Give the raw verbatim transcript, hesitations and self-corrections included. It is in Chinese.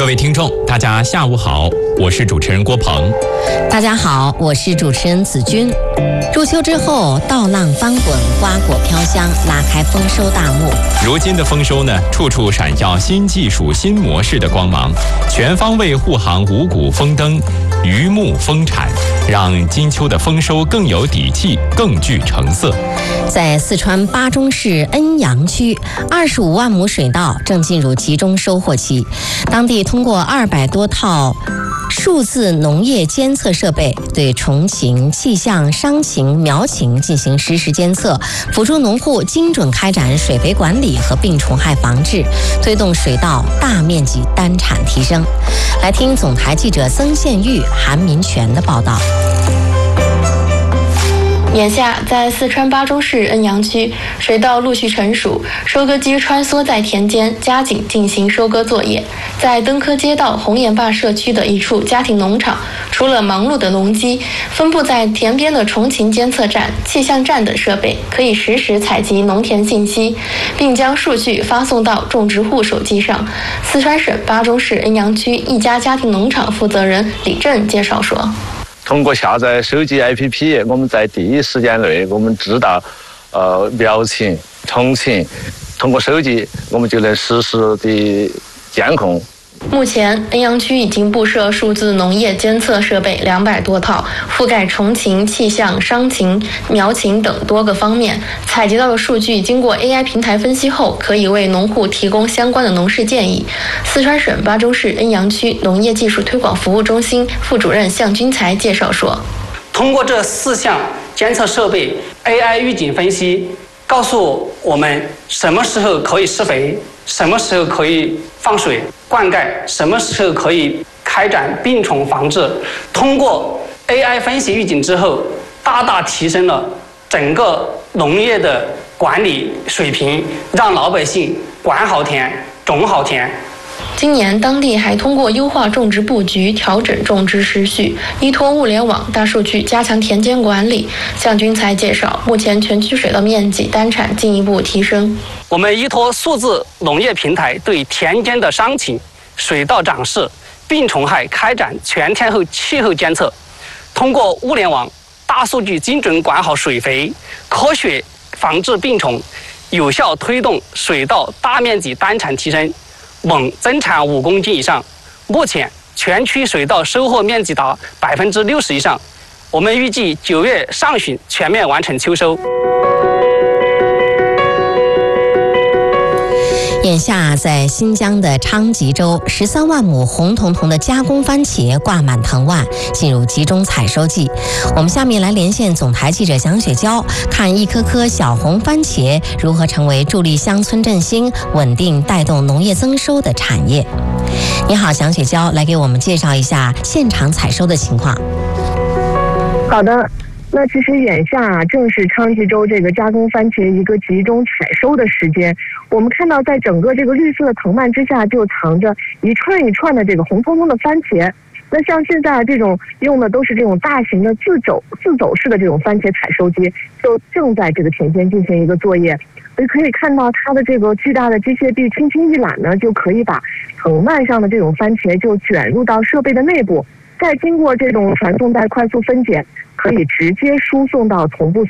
各位听众，大家下午好，我是主持人郭鹏。 大家好，我是主持人子君。入秋之后，稻浪翻滚，瓜果飘香，拉开丰收大幕。 如今的丰收呢，处处闪耀新技术、新模式的光芒，全方位护航五谷丰登、渔牧丰产，让金秋的丰收更有底气，更具成色。 在四川巴中市恩阳区，二十五万亩水稻正进入集中收获期。当地通过二百多套数字农业监测设备，对虫禽、气象、伤禽、苗禽进行实时监测，辅助农户精准开展水肥管理和病虫害防治，推动水稻大面积单产提升。来听总台记者曾宪玉、韩民全的报道。 眼下，在四川巴中市恩阳区，水稻陆续成熟，收割机穿梭在田间，加紧进行收割作业。在登科街道红岩坝社区的一处家庭农场，除了忙碌的农机，分布在田边的虫禽监测站、气象站等设备可以实时采集农田信息，并将数据发送到种植户手机上。四川省巴中市恩阳区一家家庭农场负责人李正介绍说， 通过下载手机 A P P， 我们在第一时间内我们知道呃苗禽、虫禽，通过手机我们就能实时的监控。 目前，恩阳区已经布设数字农业监测设备两百多套，覆盖虫禽、气象、伤禽、苗禽等多个方面。采集到的数据经过 A I 平台分析后，可以为农户提供相关的农事建议。四川省巴中市恩阳区农业技术推广服务中心副主任向军才介绍说， 通过这四项监测设备 A I 预警分析，告诉我们什么时候可以施肥，什么时候可以放水灌溉，什么时候可以开展病虫防治。通过 A I 分析预警之后，大大提升了整个农业的管理水平，让老百姓管好田、种好田。 今年当地还通过优化种植布局、调整种植时序，依托物联网、大数据加强田间管理。向军才介绍，目前全区水稻面积单产进一步提升。 我们依托数字农业平台，对田间的伤禽、水稻长势、病虫害开展全天候气候监测，通过物联网、大数据精准管好水肥，科学防治病虫，有效推动水稻大面积单产提升，稳增产五公斤以上。目前全区水稻收获面积达百分之六十以上，我们预计九月上旬全面完成秋收。 眼下，在新疆的昌吉州，十三万亩红彤彤的加工番茄挂满藤蔓，进入集中采收季。我们下面来连线总台记者蒋雪娇，看一颗颗小红番茄如何成为助力乡村振兴、稳定带动农业增收的产业。你好，蒋雪娇，来给我们介绍一下现场采收的情况。 好的。那其实眼下正是昌吉州这个加工番茄一个集中采收的时间。我们看到在整个这个绿色的藤蔓之下，就藏着一串一串的这个红彤彤的番茄。那像现在这种用的都是这种大型的自走自走式的这种番茄采收机，就正在这个田间进行一个作业。所以可以看到它的这个巨大的机械臂轻轻一揽呢，就可以把藤蔓上的这种番茄就卷入到设备的内部，再经过这种传送带快速分拣，可以直接输送到同步